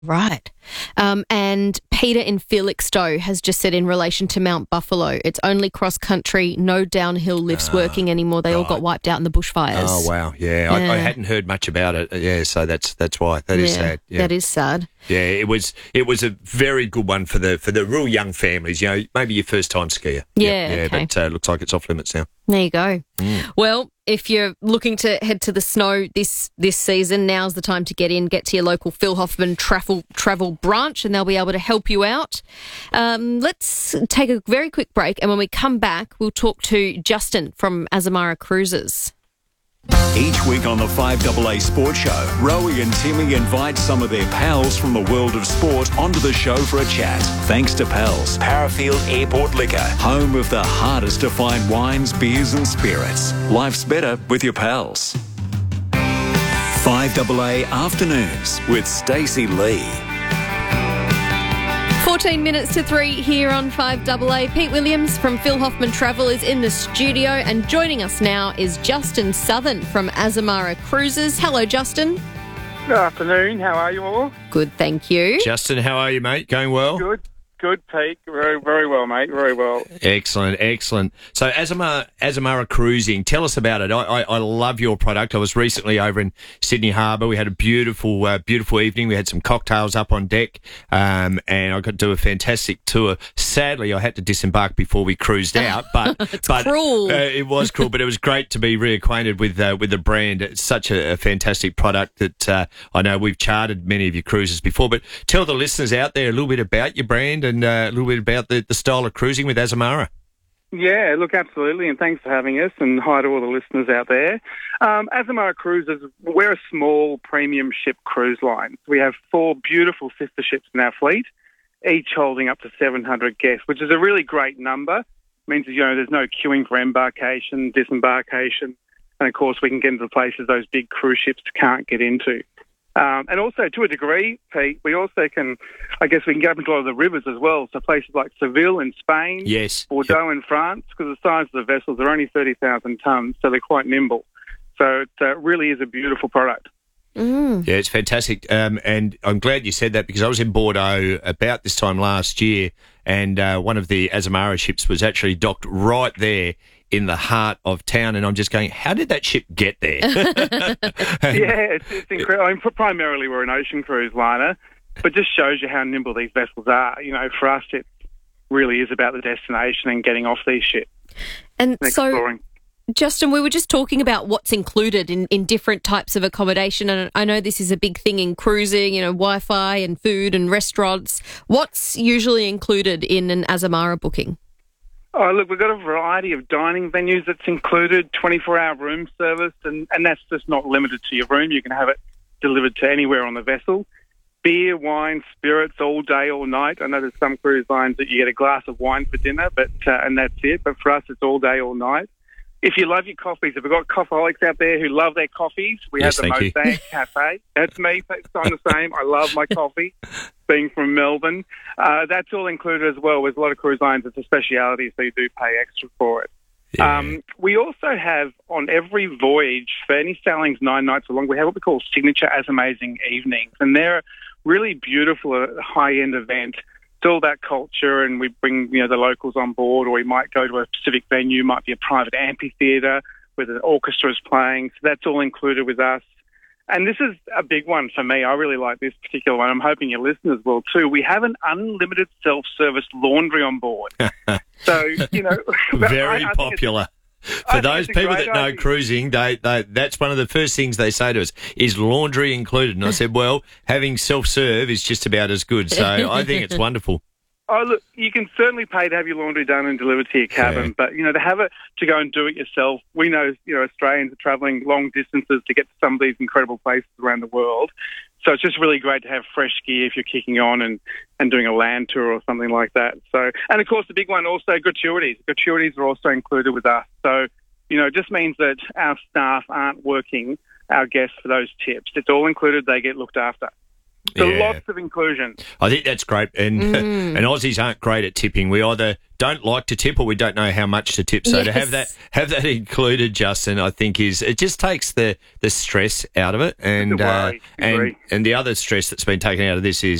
Right. And Peter in Felixstowe has just said in relation to Mount Buffalo, it's only cross-country, no downhill lifts working anymore. They all got wiped out in the bushfires. Oh, wow. Yeah. I hadn't heard much about it. Yeah, so that's why. That is sad. Yeah. That is sad. Yeah, it was a very good one for the real young families, maybe your first-time skier. Yeah, okay. But looks like it's off limits now. There you go. Well, if you're looking to head to the snow this season, now's the time to get to your local Phil Hoffman travel branch, and they'll be able to help you out. Let's take a very quick break, and when we come back, we'll talk to Justin from Azamara Cruises. Each week on the 5AA Sports Show, Rowie and Timmy invite some of their pals from the world of sport onto the show for a chat. Thanks to Pals, Parafield Airport Liquor, home of the hardest to find wines, beers and spirits. Life's better with your pals. 5AA Afternoons with Stacey Lee. 14 minutes to 3 here on 5AA. Pete Williams from Phil Hoffman Travel is in the studio, and joining us now is Justin Southern from Azamara Cruises. Hello, Justin. Good afternoon. How are you all? Good, thank you. Justin, how are you, mate? Going well? Good, Pete. Very, very well, mate. Very well. Excellent. So Azamara Cruising, tell us about it. I love your product. I was recently over in Sydney Harbour. We had a beautiful evening. We had some cocktails up on deck, and I got to do a fantastic tour. Sadly, I had to disembark before we cruised out, but cruel. It was cruel, but it was great to be reacquainted with the brand. It's such a fantastic product that I know we've chartered many of your cruises before. But tell the listeners out there a little bit about your brand and a little bit about the style of cruising with Azamara. Yeah, look, absolutely, and thanks for having us, and hi to all the listeners out there. Azamara Cruises, we're a small premium ship cruise line. We have 4 beautiful sister ships in our fleet, each holding up to 700 guests, which is a really great number. It means that, there's no queuing for embarkation, disembarkation, and of course we can get into places those big cruise ships can't get into. And also, to a degree, Pete, we also can, we can get up into a lot of the rivers as well. So places like Seville in Spain, yes, Bordeaux in France, because the size of the vessels are only 30,000 tonnes, so they're quite nimble. So it really is a beautiful product. Mm. Yeah, it's fantastic. And I'm glad you said that, because I was in Bordeaux about this time last year, and one of the Azamara ships was actually docked right there in the heart of town, and I'm just going, how did that ship get there? Yeah, it's incredible. Primarily we're an ocean cruise liner, but just shows you how nimble these vessels are. For us, it really is about the destination and getting off these ships and exploring. Justin, we were just talking about what's included in different types of accommodation, and I know this is a big thing in cruising, Wi-Fi and food and restaurants. What's usually included in an Azamara booking? Oh, look, we've got a variety of dining venues that's included, 24-hour room service, and that's just not limited to your room. You can have it delivered to anywhere on the vessel. Beer, wine, spirits all day, all night. I know there's some cruise lines that you get a glass of wine for dinner, and that's it. But for us, it's all day, all night. If you love your coffees, if we've got coffeeholics out there who love their coffees, we have the Mosaic Cafe. That's me. I'm the same. I love my coffee, being from Melbourne. That's all included as well. With a lot of cruise lines, it's a speciality, so you do pay extra for it. Yeah. We also have, on every voyage, for any sailings 9 nights or long, we have what we call Signature As Amazing Evenings, and they're really beautiful, high-end event. It's all that culture, and we bring the locals on board, or we might go to a specific venue, might be a private amphitheatre where the orchestra is playing. So that's all included with us. And this is a big one for me. I really like this particular one. I'm hoping your listeners will too. We have an unlimited self-service laundry on board. So, very popular. For those people that know cruising, that's one of the first things they say to us, is laundry included? And I said, well, having self-serve is just about as good. So I think it's wonderful. Oh, look, you can certainly pay to have your laundry done and delivered to your cabin, but, to have it to go and do it yourself, we know, Australians are travelling long distances to get to some of these incredible places around the world. So it's just really great to have fresh gear if you're kicking on and doing a land tour or something like that. So, and of course, the big one also, gratuities. Gratuities are also included with us. So, it just means that our staff aren't working our guests for those tips. It's all included. They get looked after. So Yeah. lots of inclusion. I think that's great. And and Aussies aren't great at tipping. We either don't like to tip or we don't know how much to tip. So to have that included, Justin, I think it just takes the stress out of it. And Agree. and the other stress that's been taken out of this is